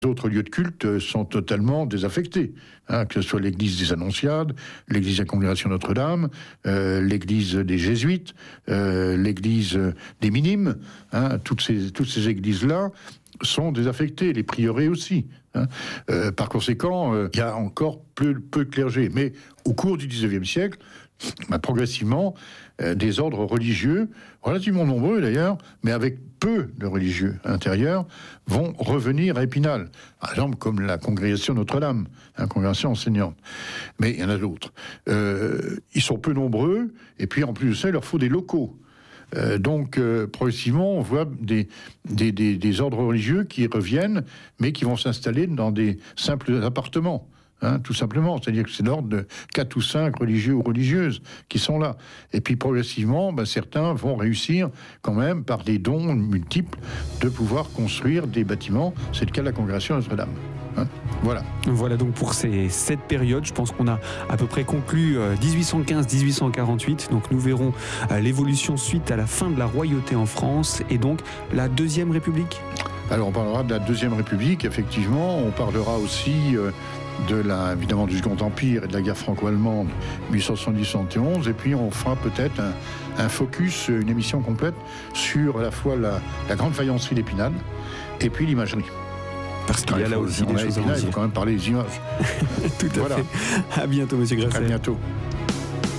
autres lieux de culte sont totalement désaffectés, que ce soit l'église des Annonciades, l'église de la Congrégation Notre-Dame, l'église des Jésuites, l'église des Minimes, toutes ces églises-là sont désaffectées, les prieurés aussi. Par conséquent, il y a encore peu de clergé. Mais au cours du XIXe siècle, progressivement, des ordres religieux, relativement nombreux d'ailleurs, mais avec peu de religieux à l'intérieur, vont revenir à Épinal. Par exemple, comme la congrégation Notre-Dame, congrégation enseignante. Mais il y en a d'autres. Ils sont peu nombreux, et puis en plus de ça, il leur faut des locaux. Donc, progressivement, on voit des ordres religieux qui reviennent, mais qui vont s'installer dans des simples appartements. Tout simplement, c'est-à-dire que c'est l'ordre de 4 ou 5 religieux ou religieuses qui sont là. Et puis progressivement, certains vont réussir quand même, par des dons multiples, de pouvoir construire des bâtiments. C'est le cas de la congrégation Notre-Dame. Voilà donc pour cette période, je pense qu'on a à peu près conclu 1815-1848. Donc nous verrons l'évolution suite à la fin de la royauté en France et donc la Deuxième République. Alors on parlera de la Deuxième République, effectivement. On parlera aussi évidemment du Second Empire et de la guerre franco-allemande 1870-71, et puis on fera peut-être un focus, une émission complète sur à la fois la grande faïencerie d'Épinal et puis l'imagerie. Parce qu'il y a là aussi des choses à dire. Il faut quand même parler des images. Tout à fait. À bientôt, monsieur Grasset. À bientôt.